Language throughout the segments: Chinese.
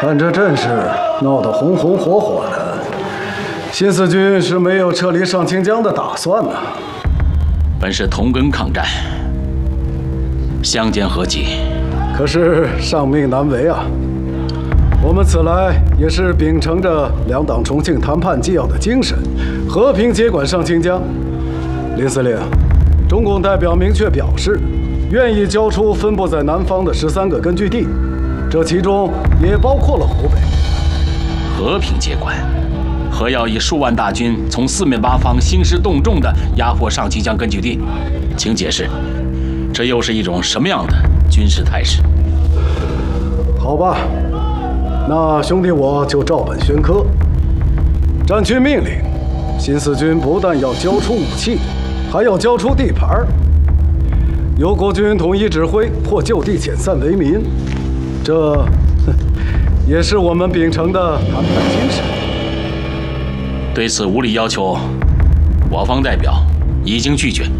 看这阵势闹得红红火火的，新四军是没有撤离上清江的打算呢。 本是同根抗战，相煎何急？ 可是上命难违啊！我们此来也是秉承着两党重庆谈判纪要的精神，和平接管上清江。林司令，中共代表明确表示，愿意交出分布在南方的13个根据地，这其中也包括了湖北。 和平接管，何要以数万大军从四面八方兴师动众地压迫上清江根据地？请解释，这又是一种什么样的军事态势？ 好吧，那兄弟我就照本宣科。战区命令，新四军不但要交出武器，还要交出地盘，由国军统一指挥或就地遣散为民。这也是我们秉承的谈判精神。 对此无理要求，我方代表已经拒绝。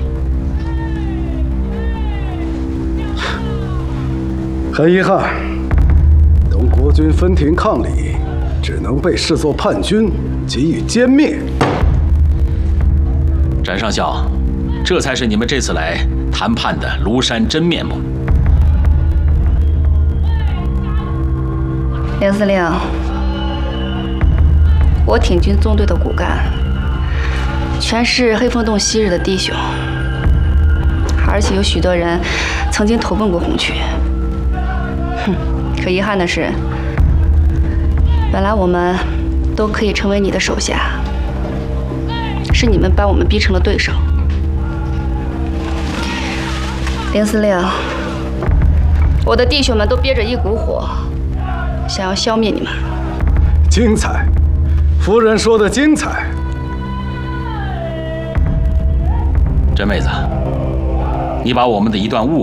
很遗憾，等国军分庭抗礼，只能被视作叛军，给予歼灭。 展上校，这才是你们这次来谈判的庐山真面目。 林司令，我挺军纵队的骨干，全是黑风洞昔日的弟兄，而且有许多人曾经投奔过红区。可遗憾的是，本来我们都可以成为你的手下，是你们把我们逼成了对手。林司令，我的弟兄们都憋着一股火，想要消灭你们。 精彩，夫人说的精彩。 甄妹子，你把我们的一段误